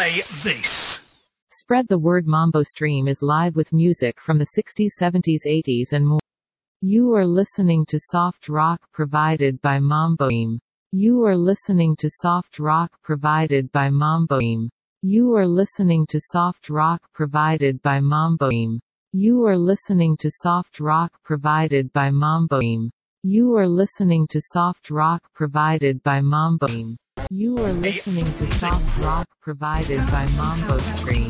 say this. Spread the word. Mambo Stream is live with music from the 60s, 70s, 80s and more. You are listening to soft rock provided by Mambo Stream. You are listening to soft rock provided by Mambo Stream. You are listening to soft rock provided by Mambo Stream. You are listening to soft rock provided by Mambo Stream. You are listening to soft rock provided by Mambo Stream. You are listening to soft rock provided by Mambo Stream.